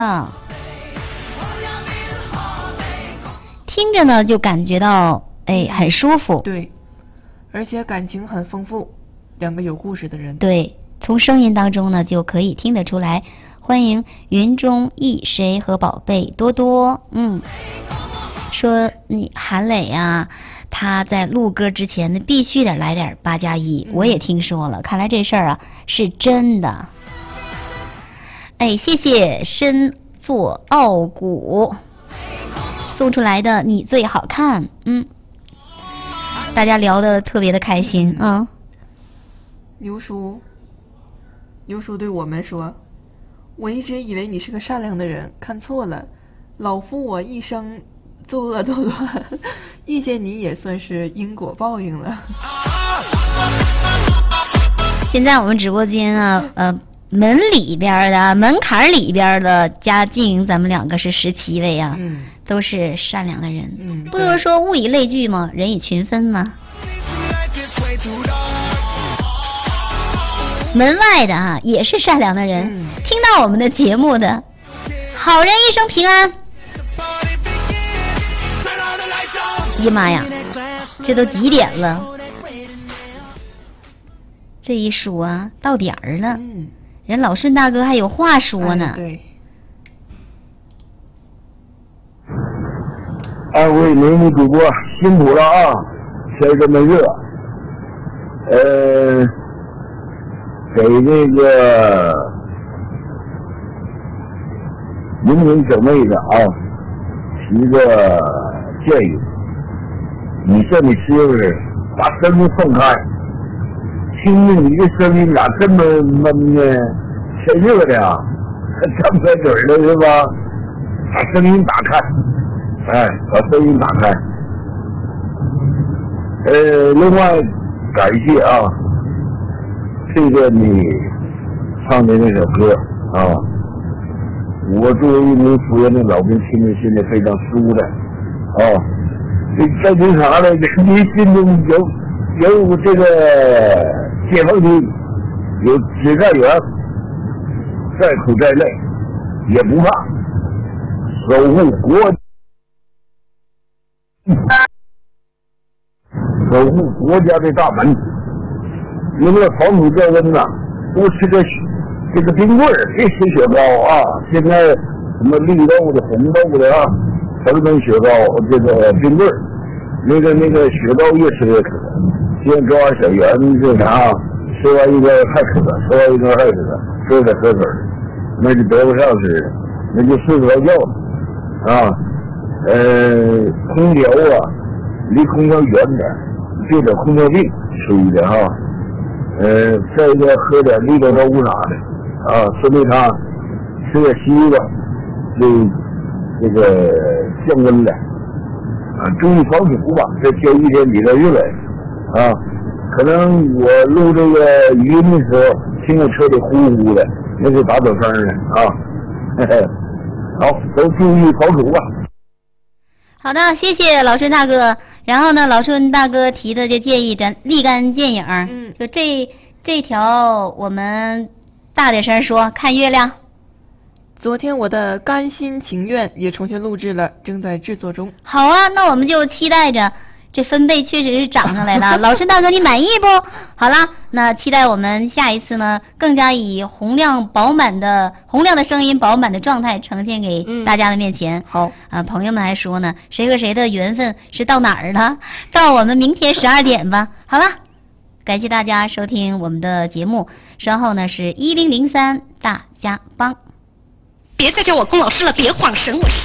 啊，听着呢就感觉到很舒服。 对，而且感情很丰富，两个有故事的人。 对，从声音当中呢就可以听得出来。欢迎云中一谁和宝贝多多，说你韩磊啊，他在录歌之前呢必须得来点8+1，我也听说了，看来这事儿啊是真的。谢谢深作傲骨送出来的你最好看，大家聊得特别的开心啊。 牛叔对我们说，我一直以为你是个善良的人，看错了，老夫我一生作恶多端，遇见你也算是因果报应了。 现在我们直播间啊，门里边的门槛里边的加经营咱们两个是17位啊，都是善良的人，不都是说物以类聚吗？人以群分吗？门外的啊也是善良的人，听到我们的节目的好人一生平安。呀妈呀，这都几点了？这一数啊，到点儿了。人老顺大哥还有话说呢。 对。 2位美女主播辛苦了啊，天这么热，给这个明明小妹子啊提个建议，你向你媳妇儿把声音放开，听听你的声音咋这么闷呢？天热的啊，张开嘴了是吧？把声音打开，把声音打开。另外感谢啊，这个你唱的那首歌啊，我作为一名福建的老兵，听着现在非常舒坦啊。这在这啥呢？你心中有这个解放军，有指战员，再苦再累也不怕，守护国家的大门。为了防暑降温呐，多吃这个冰棍儿，别吃雪糕啊！现在什么绿豆的、红豆的啊，成人雪糕，这个冰棍儿，那个雪糕越吃越渴。现在抓小圆这啥，吃完一个还渴，吃完一个还渴，喝点喝水，那就得不上似的，那就睡不着觉了啊。空调啊，离空调远点，别得空调病，属于的哈。再一个喝点绿豆粥啥的啊，吃那啥，吃点西瓜，就这个降温了啊，注意防暑吧。这天一天比较热啊，可能我录这个语音的时候听着车里呼呼的，那是打走声的啊。好，都注意防暑吧。 好的，谢谢老顺大哥。然后呢，老顺大哥提的这建议，咱立竿见影。就这条，我们大点声说，看月亮。 昨天我的甘心情愿也重新录制了，正在制作中。 好啊，那我们就期待着。这分贝确实是涨上来了，老顺大哥你满意不？好了，那期待我们下一次呢，更加以洪亮的声音饱满的状态呈现给大家的面前。 好啊，朋友们还说呢，谁和谁的缘分是到哪儿了？到我们明天12点吧。好了，感谢大家收听我们的节目，稍后呢是1003大家帮。 别再叫我龚老师了，别晃神，我是